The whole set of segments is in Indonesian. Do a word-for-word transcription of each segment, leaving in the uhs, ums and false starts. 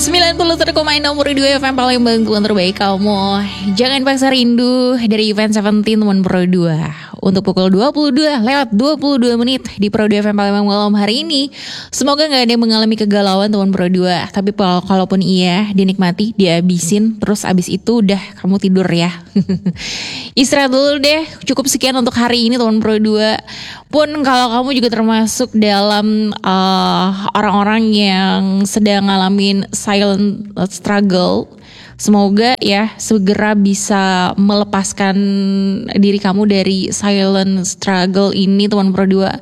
sembilan puluh satu koma enam dua F M Palembang, tuan terbaik kamu. Jangan paksa rindu dari Event tujuh belas teman Pro dua. Untuk pukul dua puluh dua lewat dua puluh dua menit di Pro dua F M Palembang malam hari ini. Semoga gak ada yang mengalami kegalauan teman Pro dua. Tapi kalaupun iya, dinikmati, dihabisin. Terus abis itu udah kamu tidur ya. Istirahat dulu deh. Cukup sekian untuk hari ini teman Pro dua. Pun kalau kamu juga termasuk dalam uh, orang-orang yang sedang ngalamin silent struggle, semoga ya segera bisa melepaskan diri kamu dari silent struggle ini teman Pro dua.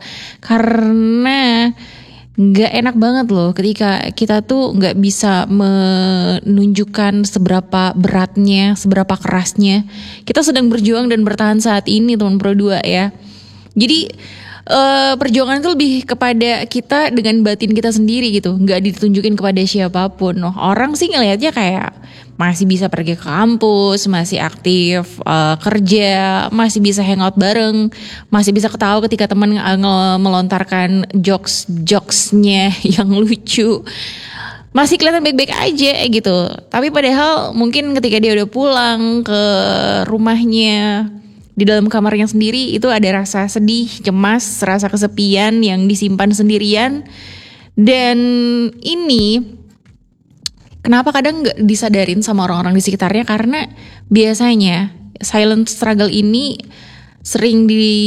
Karena gak enak banget loh ketika kita tuh gak bisa menunjukkan seberapa beratnya, seberapa kerasnya kita sedang berjuang dan bertahan saat ini teman Pro dua ya. Jadi uh, perjuangan itu lebih kepada kita dengan batin kita sendiri gitu, nggak ditunjukin kepada siapapun. Oh, orang sih ngelihatnya kayak masih bisa pergi ke kampus, masih aktif uh, kerja, masih bisa hangout bareng, masih bisa ketawa ketika teman uh, melontarkan jokes-jokesnya yang lucu. Masih kelihatan baik-baik aja gitu. Tapi padahal mungkin ketika dia udah pulang ke rumahnya, di dalam kamarnya sendiri itu ada rasa sedih, cemas, rasa kesepian yang disimpan sendirian. Dan ini kenapa kadang gak disadarin sama orang-orang di sekitarnya, karena biasanya silent struggle ini sering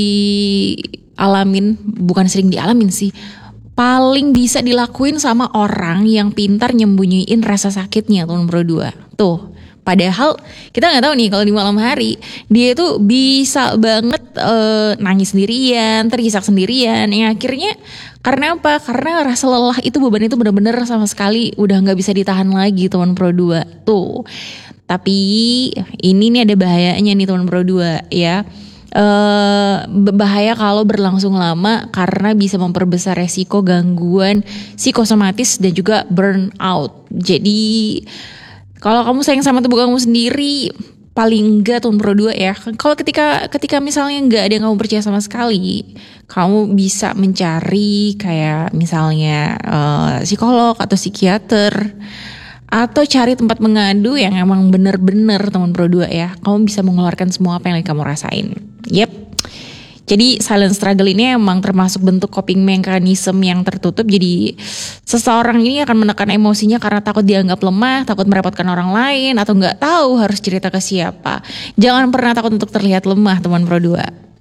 dialamin, bukan sering dialamin sih, paling bisa dilakuin sama orang yang pintar nyembunyiin rasa sakitnya teman Pro dua. Tuh. Padahal kita nggak tahu nih kalau di malam hari dia tuh bisa banget uh, nangis sendirian, terisak sendirian. Yang akhirnya karena apa? Karena rasa lelah itu, beban itu benar-benar sama sekali udah nggak bisa ditahan lagi teman Pro dua tuh. Tapi ini nih ada bahayanya nih teman Pro dua ya. Uh, bahaya kalau berlangsung lama karena bisa memperbesar resiko gangguan psikosomatis dan juga burnout. Jadi kalau kamu sayang sama tubuh kamu sendiri, paling enggak tuh Pro dua ya. Kalau ketika ketika misalnya enggak ada yang kamu percaya sama sekali, kamu bisa mencari kayak misalnya uh, psikolog atau psikiater, atau cari tempat mengadu yang emang bener-bener teman Pro dua ya. Kamu bisa mengeluarkan semua apa yang lagi kamu rasain. Yep. Jadi silent struggle ini emang termasuk bentuk coping mechanism yang tertutup. Jadi seseorang ini akan menekan emosinya karena takut dianggap lemah, takut merepotkan orang lain, atau gak tahu harus cerita ke siapa. Jangan pernah takut untuk terlihat lemah teman Pro dua.